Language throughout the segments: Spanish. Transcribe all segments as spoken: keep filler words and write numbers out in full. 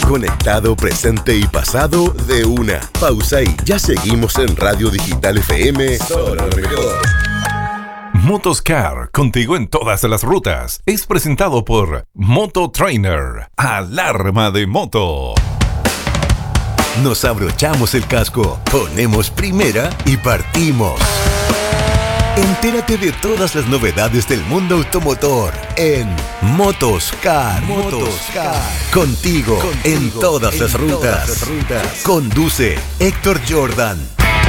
Conectado, presente y pasado de una. Pausa y ya seguimos en Radio Digital F M. Solo lo mejor. Motoscar, contigo en todas las rutas. Es presentado por Moto Trainer. Alarma de moto. Nos abrochamos el casco, ponemos primera y partimos. Entérate de todas las novedades del mundo automotor en Motoscar. Motoscar. Contigo, Contigo en todas, en las, rutas. todas las rutas. Conduce Héctor Jordan.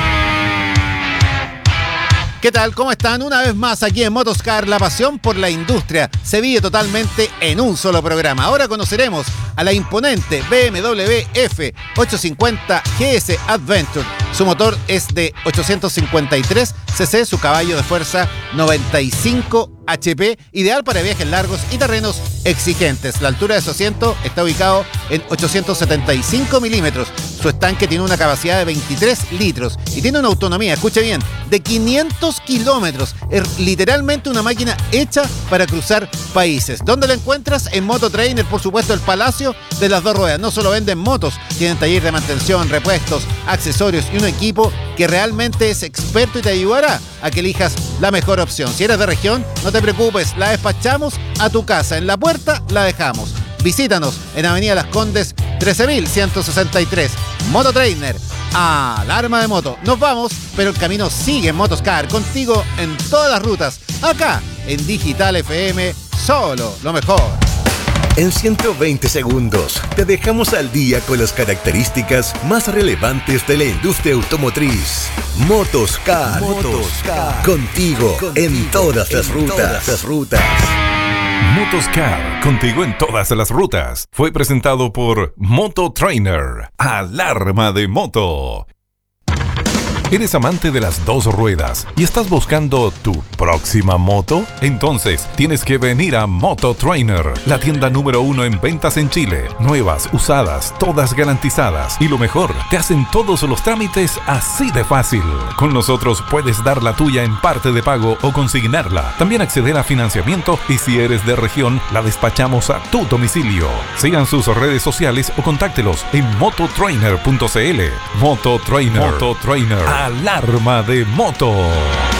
¿Qué tal? ¿Cómo están? Una vez más aquí en Motoscar, la pasión por la industria se vive totalmente en un solo programa. Ahora conoceremos a la imponente B M W F ochocientos cincuenta G S Adventure. Su motor es de ochocientos cincuenta y tres cc, su caballo de fuerza noventa y cinco H P, ideal para viajes largos y terrenos exigentes. La altura de su asiento está ubicado en ochocientos setenta y cinco milímetros. Su estanque tiene una capacidad de veintitrés litros y tiene una autonomía, escuche bien, de quinientos kilómetros. Es literalmente una máquina hecha para cruzar países. ¿Dónde la encuentras? En Moto Trainer, por supuesto, el palacio de las dos ruedas. No solo venden motos, tienen taller de mantención, repuestos, accesorios y un equipo que realmente es experto y te ayudará a que elijas la mejor opción. Si eres de región, no te preocupes, la despachamos a tu casa. En la puerta la dejamos. Visítanos en Avenida Las Condes trece mil ciento sesenta y tres. Moto Trainer, alarma de moto. Nos vamos, pero el camino sigue en Motoscar, contigo en todas las rutas. Acá en Digital F M, solo lo mejor. En ciento veinte segundos te dejamos al día con las características más relevantes de la industria automotriz. Motoscar, Motoscar. Contigo, contigo en todas las en rutas. Todas las rutas. Motoscar, contigo en todas las rutas. Fue presentado por Moto Trainer. Alarma de moto. ¿Eres amante de las dos ruedas y estás buscando tu próxima moto? Entonces tienes que venir a Moto Trainer, la tienda número uno en ventas en Chile. Nuevas, usadas, todas garantizadas. Y lo mejor, te hacen todos los trámites así de fácil. Con nosotros puedes dar la tuya en parte de pago o consignarla. También acceder a financiamiento y si eres de región, la despachamos a tu domicilio. Sigan sus redes sociales o contáctelos en mototrainer punto c l. Moto Trainer. Moto Trainer. Alarma de moto.